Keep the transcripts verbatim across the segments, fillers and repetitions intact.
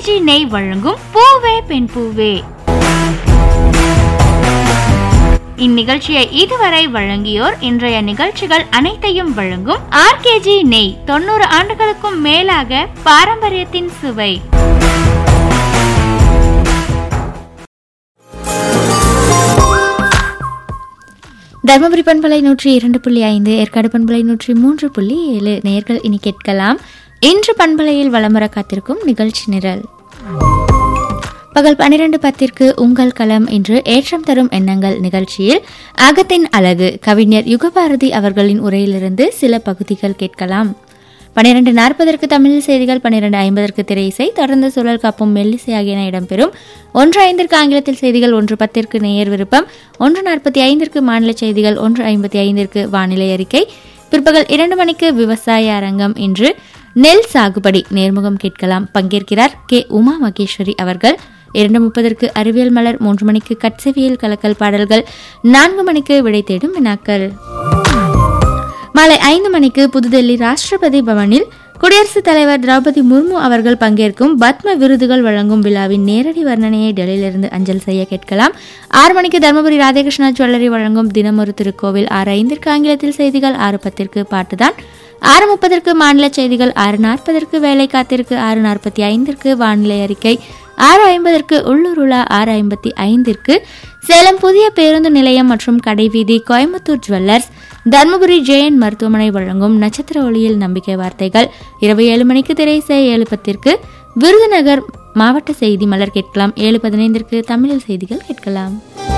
RKG நெய் வழங்கும் பூவே பெண் பூவே. இந்நிகழ்ச்சியை இதுவரை வழங்கியோர் இன்றைய நிகழ்ச்சிகள் அனைத்தையும் வழங்கும் ஆர்கேஜி நெய். தொண்ணூறு ஆண்டுகளுக்கும் மேலாக பாரம்பரியத்தின் சுவை. தர்மபுரி பண்பலை நூற்றி இரண்டு புள்ளி ஐந்து, ஏற்காடு பண்பலை நூற்றி மூன்று புள்ளி ஏழு நேயர்கள் இனி கேட்கலாம் இன்று பண்பலையில் வலம் வர காத்திருக்கும் நிகழ்ச்சி நிரல். பகல் பன்னிரண்டு பத்திற்கு உங்கள் களம் இன்று ஏற்றம் தரும் எண்ணங்கள் நிகழ்ச்சியில் அகத்தின் அழகு கவிஞர் யுகபாரதி அவர்களின் உரையிலிருந்து சில பகுதிகள் கேட்கலாம். பன்னிரண்டு நாற்பதற்கு தமிழ் செய்திகள், பன்னிரண்டு ஐம்பதற்கு திரை இசை, தொடர்ந்து சுழல் காப்பும் மெல்லிசை ஆகியன இடம்பெறும். ஒன்று ஐந்திற்கு ஆங்கிலத்தில் செய்திகள், ஒன்று பத்திற்கு நேயர் விருப்பம், ஒன்று நாற்பத்தி ஐந்திற்கு மாநில செய்திகள், ஒன்று ஐம்பத்தி ஐந்திற்கு வானிலை அறிக்கை. பிற்பகல் இரண்டு மணிக்கு விவசாய அரங்கம். இன்று நெல் சாகுபடி நேர்முகம் கேட்கலாம். பங்கேற்கிறார் கே உமா மகேஸ்வரி அவர்கள். இரண்டு முப்பதற்கு அறிவியல் மலர், மூன்று மணிக்கு கட்செவியல் கலக்கல் பாடல்கள், நான்கு மணிக்கு விடை தேடும் வினாக்கள். மாலை ஐந்து மணிக்கு புதுடெல்லி ராஷ்டிரபதி பவனில் குடியரசுத் தலைவர் திரௌபதி முர்மு அவர்கள் பங்கேற்கும் பத்ம விருதுகள் வழங்கும் விழாவின் நேரடி வர்ணனையை டெல்லியிலிருந்து அஞ்சல் செய்ய கேட்கலாம். ஆறு மணிக்கு தர்மபுரி ராதாகிருஷ்ணா ஜுவல்லரி வழங்கும் தினமொரு திருக்கோவில். ஆறு ஐந்திற்கு ஆங்கிலத்தில் செய்திகள், ஆறு பத்திற்கு பாட்டுதான், ஆறு முப்பதற்கு மாநில செய்திகள், ஆறு நாற்பதற்கு வேலை காத்திற்கு, ஆறு நாற்பத்தி ஐந்திற்கு வானிலை அறிக்கை, ஆறு ஐம்பதற்கு உள்ளூர் உலா, ஆறு ஐம்பத்தி ஐந்திற்கு சேலம் புதிய பேருந்து நிலையம் மற்றும் கடைவீதி கோயம்புத்தூர் ஜுவல்லர்ஸ் தர்மபுரி ஜெயன் மருத்துவமனை வழங்கும் நட்சத்திர ஒளியில் நம்பிக்கை வார்த்தைகள். இரவு ஏழு மணிக்கு திரைசை, ஏழு பத்திற்கு விருதுநகர் மாவட்ட செய்தி மலர் கேட்கலாம். ஏழு பதினைந்திற்கு தமிழில் செய்திகள் கேட்கலாம்.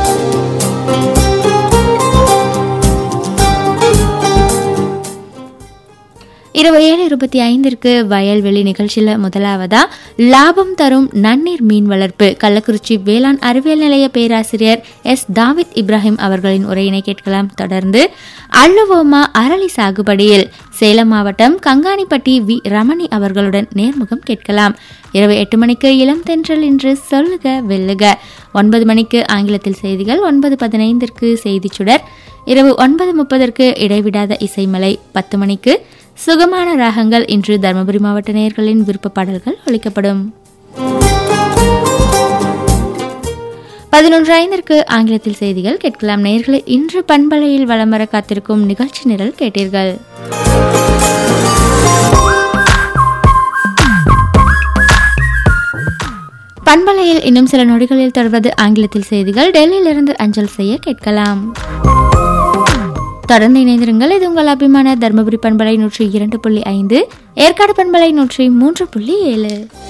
இரவு ஏழு இருபத்தி ஐந்திற்கு வயல்வெளி நிகழ்ச்சியில் முதலாவதா லாபம் தரும் நன்னீர் மீன் வளர்ப்பு கள்ளக்குறிச்சி வேளாண் அறிவியல் நிலைய பேராசிரியர் எஸ் தாவித் இப்ராஹிம் அவர்களின் உரையினை கேட்கலாம். தொடர்ந்து அள்ளுவோமா அரளி சாகுபடியில் சேலம் மாவட்டம் கங்காணிப்பட்டி வி ரமணி அவர்களுடன் நேர்முகம் கேட்கலாம். இரவு எட்டு மணிக்கு இளம் தென்றல் இன்று சொல்லுக வெல்லுக. ஒன்பது மணிக்கு ஆங்கிலத்தில் செய்திகள், ஒன்பது பதினைந்திற்கு செய்தி சுடர். இரவு ஒன்பது முப்பதற்கு இடைவிடாத இசைமலை. பத்து மணிக்கு சுகமான ராகங்கள். இன்று தர்மபுரி மாவட்ட நேயர்களின் விருப்ப பாடல்கள் ஒலிக்கப்படும். பதினொன்று ஐந்திற்கு ஆங்கிலத்தில் செய்திகள் கேட்கலாம். நேயர்களை இன்று பண்பலையில் வலம் வர காத்திருக்கும் நிகழ்ச்சி நிரல் கேட்டீர்கள். பண்பலையில் இன்னும் சில நொடிகளில் தொடர்வது ஆங்கிலத்தில் செய்திகள், டெல்லியிலிருந்து அஞ்சல் செய்ய கேட்கலாம். தொடர்ந்து இணைந்திருங்கள். இது உங்கள் அபிமான தர்மபுரி பண்பலை நூற்றி இரண்டு புள்ளி ஐந்து, ஏற்காடு பண்பலை நூற்றி மூன்று புள்ளி ஏழு.